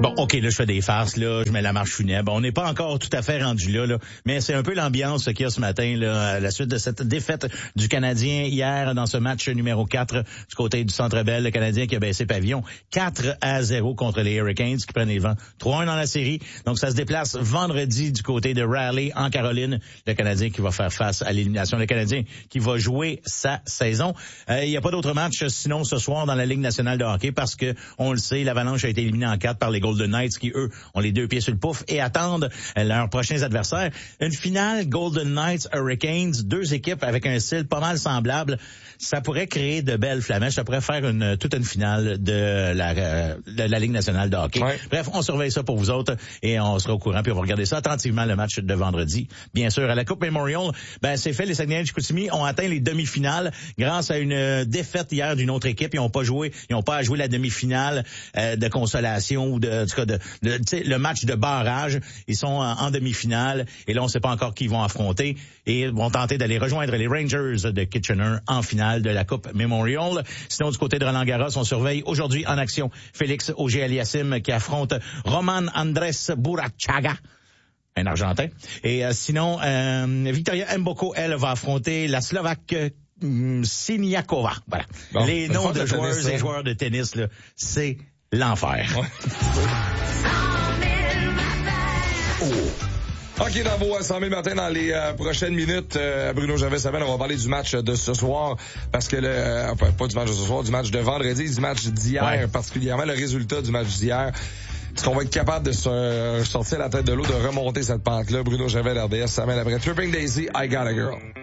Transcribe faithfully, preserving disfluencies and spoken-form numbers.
Bon, OK, là, je fais des farces, là, je mets la marche funèbre. On n'est pas encore tout à fait rendu là, là, mais c'est un peu l'ambiance qu'il y a ce matin, là, à la suite de cette défaite du Canadien hier dans ce match numéro quatre du côté du Centre Bell. Le Canadien qui a baissé pavillon quatre à zéro contre les Hurricanes qui prennent les vents trois un dans la série. Donc, ça se déplace vendredi du côté de Raleigh, en Caroline. Le Canadien qui va faire face à l'élimination. Le Canadien qui va jouer sa saison. Euh, il n'y a pas d'autre match sinon ce soir dans la Ligue nationale de hockey parce que, on le sait, l'Avalanche a été éliminée en quatre par les Golden Knights qui, eux, ont les deux pieds sur le pouf et attendent leurs prochains adversaires. Une finale Golden Knights Hurricanes, deux équipes avec un style pas mal semblable. Ça pourrait créer de belles flamèches. Ça pourrait faire une toute une finale de la, euh, de la Ligue nationale de hockey. Ouais. Bref, on surveille ça pour vous autres et on sera au courant puis on va regarder ça attentivement le match de vendredi. Bien sûr, à la Coupe Memorial, ben c'est fait. Les Saguenay de Chicoutimi ont atteint les demi-finales grâce à une défaite hier d'une autre équipe. Ils n'ont pas joué, ils n'ont pas à jouer la demi-finale euh, de consolation ou de, en tout cas de, de tu sais, le match de barrage. Ils sont en, en demi-finale et là on ne sait pas encore qui ils vont affronter et vont tenter d'aller rejoindre les Rangers de Kitchener en finale de la Coupe Memorial. Sinon, du côté de Roland-Garros, on surveille aujourd'hui en action Félix Auger-Aliassime qui affronte Roman Andrés Burachaga, un Argentin. Et euh, sinon, euh, Victoria Mboko, elle, va affronter la Slovaque euh, Siniakova. Voilà. Bon, les noms de joueurs tennis, et joueurs de tennis, là, c'est l'enfer. Ouais. oh. OK, dans vos cent mille matins, dans les euh, prochaines minutes, euh, Bruno Gervais-Savenne, on va parler du match de ce soir, parce que le, euh, enfin, pas du match de ce soir, du match de vendredi, du match d'hier, ouais. particulièrement le résultat du match d'hier. Est-ce qu'on va être capable de se sortir la tête de l'eau, de remonter cette pente-là? Bruno Gervais, R D S, ça mène après Tripping Daisy, I Got a Girl.